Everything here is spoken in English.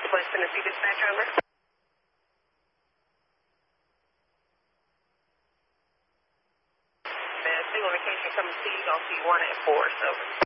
West Tennessee dispatch over. Single location coming to you on C1 at 4, so.